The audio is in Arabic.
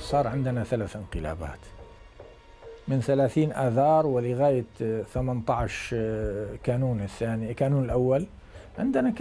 صار عندنا 3 انقلابات من 30 آذار ولغاية 18 كانون الثاني، كانون الأول. عندنا